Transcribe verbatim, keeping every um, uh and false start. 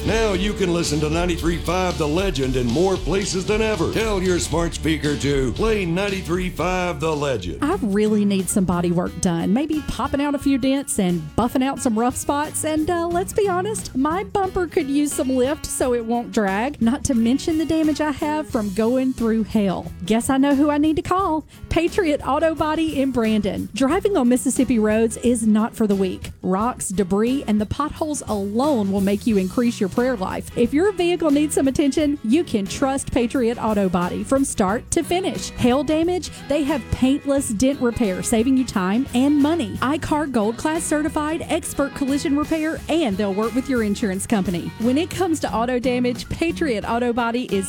Now you can listen to ninety-three point five The Legend in more places than ever. Tell your smart speaker to play ninety-three point five The Legend. I really need some body work done. Maybe popping out a few dents and buffing out some rough spots. And uh, let's be honest, my bumper could use some lift so it won't drag. Not to mention the damage I have from going through hell. Guess I know who I need to call. Patriot Auto Body in Brandon. Driving on Mississippi roads is not for the weak. Rocks, debris, and the potholes alone will make you increase your prayer life. If your vehicle needs some attention, you can trust Patriot Auto Body from start to finish. Hail damage? They have paintless dent repair, saving you time and money. I C A R Gold Class certified expert collision repair, and they'll work with your insurance company. When it comes to auto damage, Patriot Auto Body is